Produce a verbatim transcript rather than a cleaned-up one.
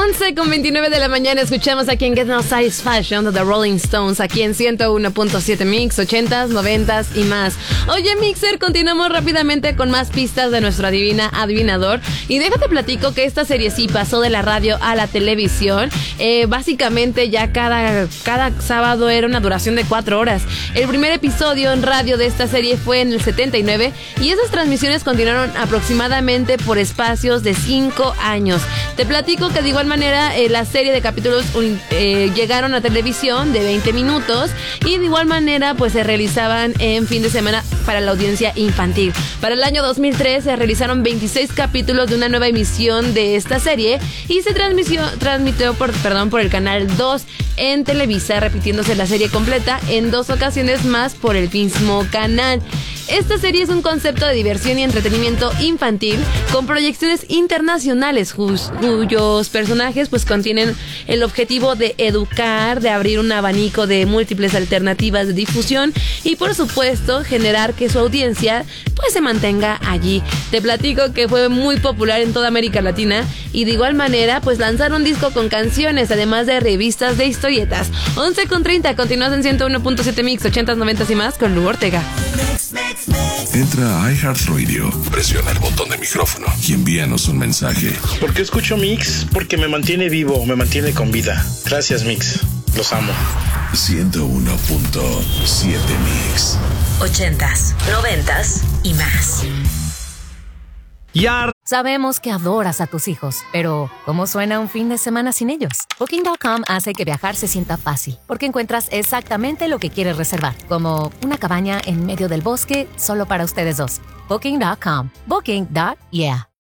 once con veintinueve de la mañana escuchamos aquí en Get No Satisfaction de The Rolling Stones, aquí en ciento uno punto siete Mix, ochentas, noventas y más. Oye, Mixer, continuamos rápidamente con más pistas de nuestro adivina adivinador. Y déjate platico que esta serie sí pasó de la radio a la televisión. Eh, básicamente ya cada, cada sábado era una duración de cuatro horas. El primer episodio en radio de esta serie fue en el setenta y nueve y esas transmisiones continuaron aproximadamente por espacios de cinco años. Te platico que de igual manera eh, la serie de capítulos eh, llegaron a televisión de veinte minutos y de igual manera pues se realizaban en fin de semana para la audiencia infantil. Para el año dos mil tres se realizaron veintiséis capítulos de una nueva emisión de esta serie y se transmitió, transmitió por, perdón, por el canal dos en Televisa, repitiéndose la serie completa en dos ocasiones más por el mismo canal. Esta serie es un concepto de diversión y entretenimiento infantil con proyecciones internacionales cuyos personajes pues contienen el objetivo de educar, de abrir un abanico de múltiples alternativas de difusión y por supuesto generar que su audiencia pues se mantenga allí. Te platico que fue muy popular en toda América Latina y de igual manera pues lanzaron un disco con canciones además de revistas de historietas. once con treinta, continúas en ciento uno punto siete Mix, ochentas, noventas y más con Lu Ortega. Entra a iHeartRadio, presiona el botón de micrófono y envíanos un mensaje. ¿Por qué escucho Mix? Porque me mantiene vivo, me mantiene con vida. Gracias, Mix. Los amo. ciento uno punto siete Mix. Ochentas, noventas y más. Ya. Sabemos que adoras a tus hijos, pero ¿cómo suena un fin de semana sin ellos? Booking punto com hace que viajar se sienta fácil, porque encuentras exactamente lo que quieres reservar, como una cabaña en medio del bosque solo para ustedes dos. Booking punto com. Booking. Yeah.